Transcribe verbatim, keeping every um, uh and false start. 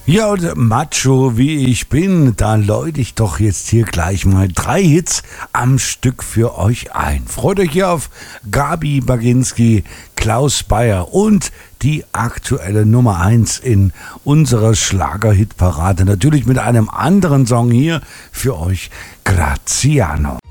Ja, und Macho wie ich bin, da läute ich doch jetzt hier gleich mal drei Hits am Stück für euch ein. Freut euch hier auf Gabi Baginski, Klaus Bayer und die aktuelle Nummer eins in unserer Schlager-Hitparade. Natürlich mit einem anderen Song hier für euch, Graziano.